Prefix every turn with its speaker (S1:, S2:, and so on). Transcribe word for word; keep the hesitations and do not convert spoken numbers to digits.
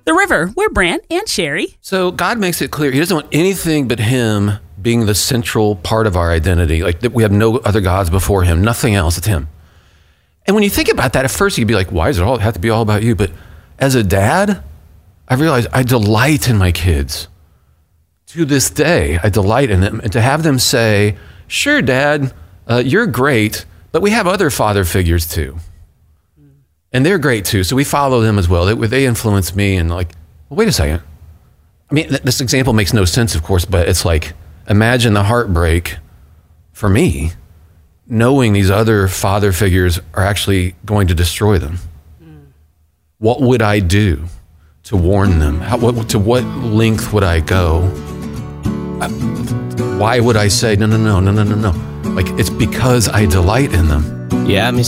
S1: The river. We're Brant and Sherry.
S2: So God makes it clear he doesn't want anything but him being the central part of our identity. Like that we have no other gods before him, nothing else, it's him. And when you think about that, at first you'd be like, why does it all have to be all about you? But as a dad, I realized I delight in my kids. To this day, I delight in them. And to have them say, sure, Dad, uh, you're great, but we have other father figures too. And they're great too, so we follow them as well. They, they influence me and like, well, wait a second. I mean, th- this example makes no sense, of course, but it's like, imagine the heartbreak for me, knowing these other father figures are actually going to destroy them. Mm. What would I do to warn them? How, what, to what length would I go? I, why would I say, no, no, no, no, no, no, no? Like, it's because I delight in them.
S3: Yeah, I mean,